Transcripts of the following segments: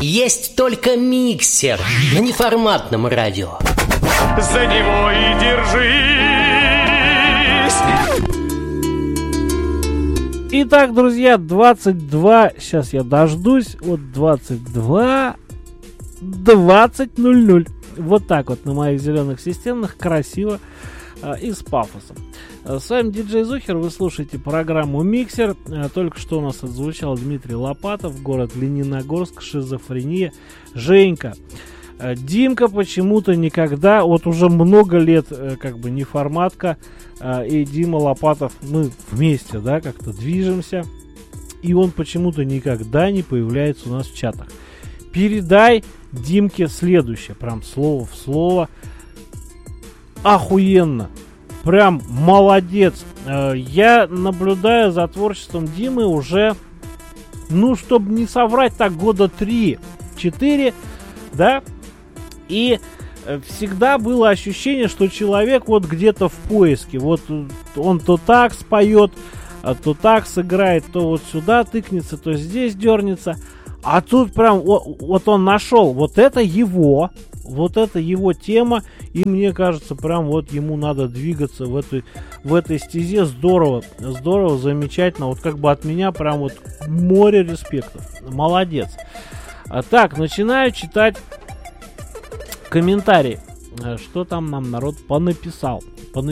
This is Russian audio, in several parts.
Есть только миксер на неформатном радио. За него и держись. Итак, друзья, 22, сейчас я дождусь, вот 22, 20:00. Вот так вот на моих зеленых системах, красиво и с пафосом. С вами диджей Зухер, вы слушаете программу «Миксер». Только что у нас отзвучал Дмитрий Лопатов, город Лениногорск, шизофрения. Женька. Димка почему-то никогда, вот уже много лет, как бы неформатка, и Дима Лопатов, мы вместе, да, как-то движемся, и он почему-то никогда не появляется у нас в чатах. Передай Димке следующее, прям слово в слово. Охуенно. Прям молодец. Я наблюдаю за творчеством Димы уже, ну, чтобы не соврать, так года 3-4, да, и всегда было ощущение, что человек вот где-то в поиске. Вот он то так споет, то так сыграет, то вот сюда тыкнется, то здесь дернется. А тут прям вот он нашел, вот это его тема, и мне кажется, прям вот ему надо двигаться в этой стезе. Здорово, замечательно. Вот как бы от меня прям вот море респектов. Молодец. Так, начинаю читать комментарии. Что там нам народ понаписал.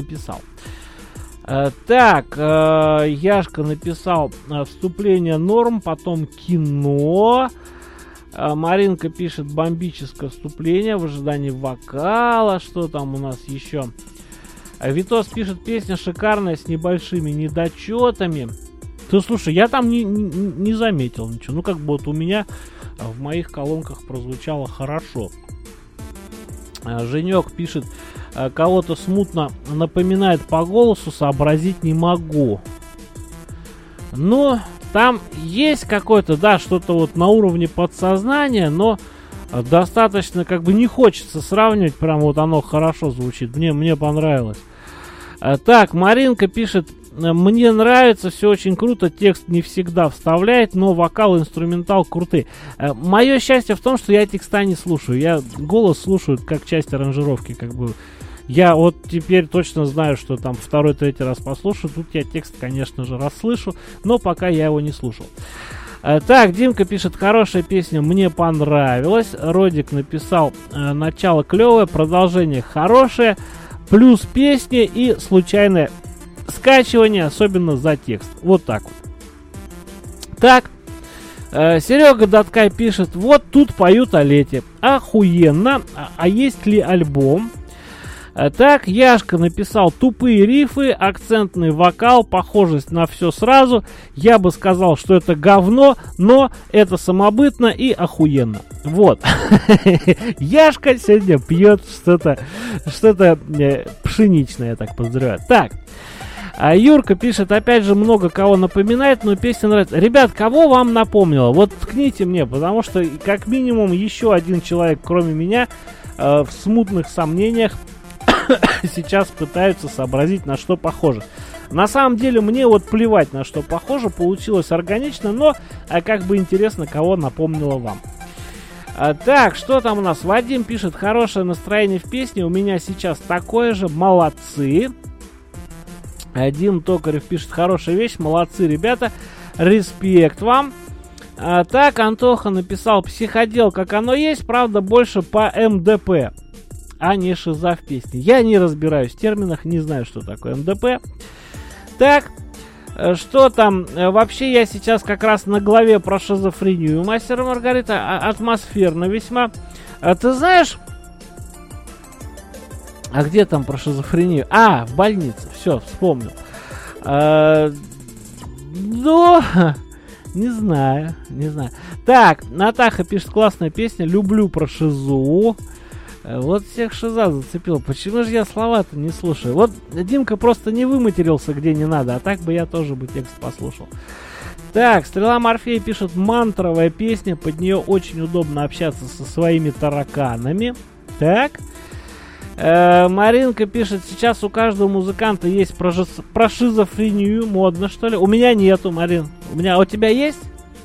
Так, Яшка написал вступление норм, потом кино. Маринка пишет бомбическое вступление в ожидании вокала. Что там у нас еще? Витос пишет песня шикарная с небольшими недочетами. Ты слушай, я там не заметил ничего. Ну как бы вот у меня в моих колонках прозвучало хорошо. Женек пишет, кого-то смутно напоминает по голосу, сообразить не могу. Но там есть какое-то, да, что-то вот на уровне подсознания, но достаточно, как бы не хочется сравнивать, прям вот оно хорошо звучит. Мне понравилось. Так, Маринка пишет, мне нравится, все очень круто, текст не всегда вставляет, но вокал, инструментал крутые. Мое счастье в том, что я текста не слушаю, я голос слушаю как часть аранжировки, как бы. Я вот теперь точно знаю, что там второй-третий раз послушаю, тут я текст, конечно же, расслышу, но пока я его не слушал. Так, Димка пишет, хорошая песня, мне понравилась. Родик написал, начало клевое, продолжение хорошее, плюс песни и случайное скачивание, особенно за текст. Вот так вот. Так, Серега Даткай пишет, вот тут поют о лете. Охуенно. А есть ли альбом? Так, Яшка написал, тупые рифы, акцентный вокал, похожесть на все сразу. Я бы сказал, что это говно, но это самобытно и охуенно. Вот. Яшка сегодня пьет что-то пшеничное, я так подозреваю. Так. Юрка пишет, опять же, много кого напоминает, но песня нравится. Ребят, кого вам напомнила? Вот ткните мне, потому что как минимум еще один человек, кроме меня, в смутных сомнениях сейчас пытаются сообразить, на что похоже. На самом деле мне вот плевать, на что похоже, получилось органично, но как бы интересно, кого напомнило вам. Так, что там у нас? Вадим пишет, хорошее настроение в песне, у меня сейчас такое же, молодцы. Дим Токарев пишет, хорошая вещь, молодцы, ребята, респект вам. Так, Антоха написал, психодел, как оно есть, правда, больше по МДП, а не шиза в песне. Я не разбираюсь в терминах, не знаю, что такое МДП. Так, что там? Вообще я сейчас как раз на главе про шизофрению. Мастер и Маргарита, атмосферно весьма. Ты знаешь, а где там про шизофрению? В больнице, все, вспомнил. Ну, не знаю. Так, Натаха пишет, классная песня, люблю про шизу. Вот всех шиза зацепил. Почему же я слова-то не слушаю? Вот Димка просто не выматерился где не надо, а так бы я тоже бы текст послушал. Так, Стрела Морфея пишет, мантровая песня, под нее очень удобно общаться со своими тараканами. Так. Маринка пишет, сейчас у каждого музыканта есть про шизофрению, модно что ли? У меня нету, Марин. У тебя есть?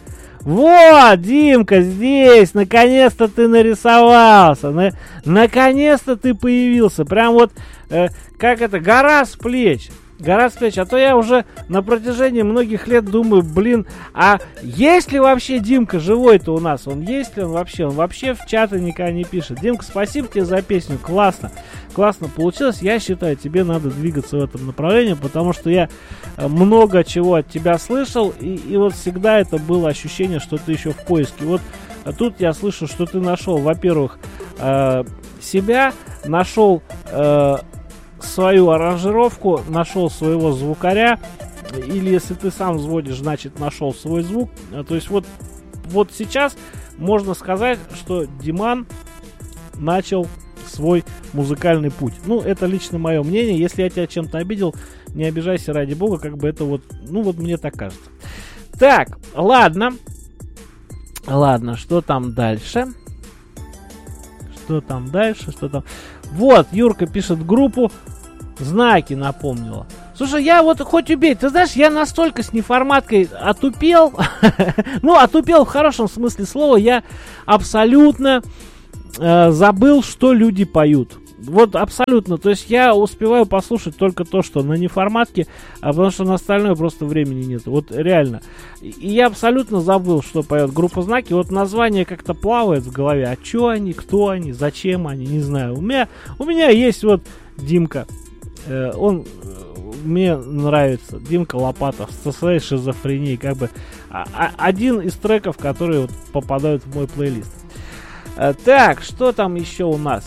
Вот, Димка здесь, наконец-то ты нарисовался, наконец-то ты появился, прям вот, как это, гора с плеч. Гора с плеч, а то я уже на протяжении многих лет думаю, блин, а есть ли вообще Димка живой-то у нас? Он есть ли он вообще? Он вообще в чаты никогда не пишет. Димка, спасибо тебе за песню, классно получилось. Я считаю, тебе надо двигаться в этом направлении, потому что я много чего от тебя слышал, и вот всегда это было ощущение, что ты еще в поиске. Вот тут я слышу, что ты нашел, во-первых, себя, нашел свою аранжировку, нашел своего звукаря, или если ты сам взводишь, значит нашел свой звук. То есть вот сейчас можно сказать, что Диман начал свой музыкальный путь. Ну, это лично мое мнение. Если я тебя чем-то обидел, не обижайся ради бога, как бы это вот, ну вот мне так кажется. Так, ладно, что там дальше? Что там? Вот, Юрка пишет группу «Знаки» напомнила. Слушай, я вот хоть убей, ты знаешь, я настолько с неформаткой отупел, ну, отупел в хорошем смысле слова, я абсолютно забыл, что люди поют. Вот абсолютно, то есть я успеваю послушать только то, что на неформатке, потому что на остальное просто времени нет. Вот реально. И я абсолютно забыл, что поет группа «Знаки». Вот название как-то плавает в голове. А чё они, кто они, зачем они, не знаю. У меня есть вот Димка. Он мне нравится. Димка Лопатов со своей шизофренией. Как бы один из треков, которые вот попадают в мой плейлист. Так, что там еще у нас?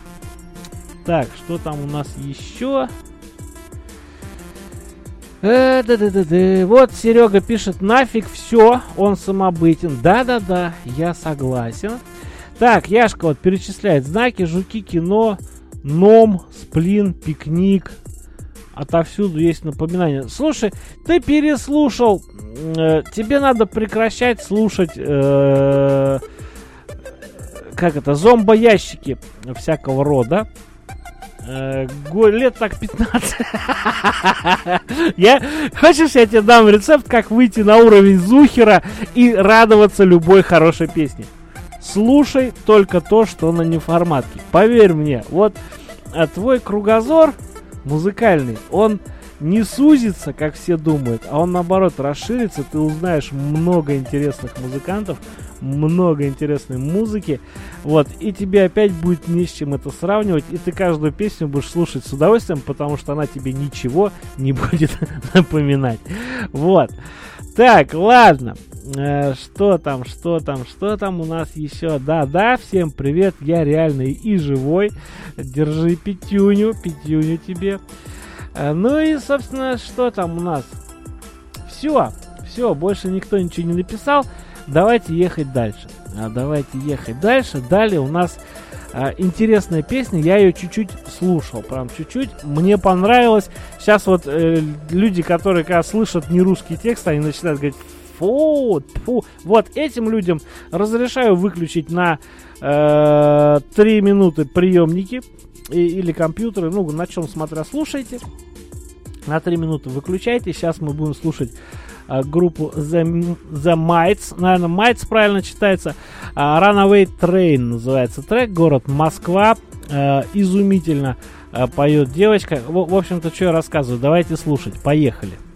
еще? Вот Серега пишет: нафиг все, он самобытен. Да, я согласен. Так, Яшка вот перечисляет: знаки, жуки, кино, ном, сплин, пикник. Отовсюду есть напоминания. Слушай, ты переслушал. Тебе надо прекращать слушать зомбоящики всякого рода. Лет так 15. Хочешь, я тебе дам рецепт, как выйти на уровень Зухера и радоваться любой хорошей песне? Слушай только то, что на неформатке. Поверь мне, вот твой кругозор музыкальный, он не сузится, как все думают, а он наоборот расширится. Ты узнаешь много интересных музыкантов, много интересной музыки, вот, и тебе опять будет не с чем это сравнивать, и ты каждую песню будешь слушать с удовольствием, потому что она тебе ничего не будет напоминать. Вот. Так, ладно. Что там у нас еще? Да, всем привет, я реальный и живой. Держи пятюню тебе. Ну и, собственно, что там у нас? Все, больше никто ничего не написал. Давайте ехать дальше. Далее у нас интересная песня. Я ее чуть-чуть слушал. Прям чуть-чуть. Мне понравилось. Сейчас вот люди, которые когда слышат нерусский текст, они начинают говорить: фу. Вот этим людям разрешаю выключить на 3 минуты приемники или компьютеры. Ну, на чем смотря слушайте. На 3 минуты выключайте. Сейчас мы будем слушать группу The Mites. Наверное, Mites правильно читается. Runaway Train называется трек. Город Москва. Изумительно поет девочка. В общем-то, что я рассказываю. Давайте слушать. Поехали.